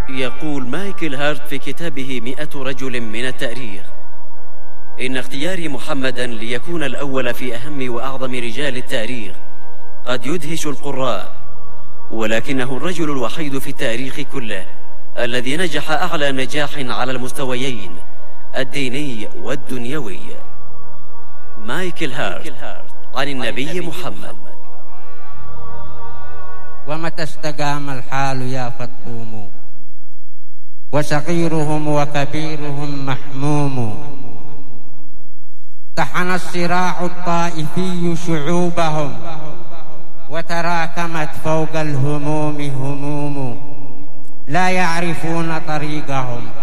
يقول مايكل هارت في كتابه 100 رجل من التاريخ: إن اختياري محمدا ليكون الأول في أهم وأعظم رجال التاريخ قد يدهش القراء، ولكنه الرجل الوحيد في التاريخ كله الذي نجح أعلى نجاح على المستويين الديني والدنيوي. مايكل هارت عن النبي محمد. ومتى استقام الحال يا فطوم، وصغيرهم وكبيرهم محموم، طحن الصراع الطائفي شعوبهم، وتراكمت فوق الهموم هموم، لا يعرفون طريقهم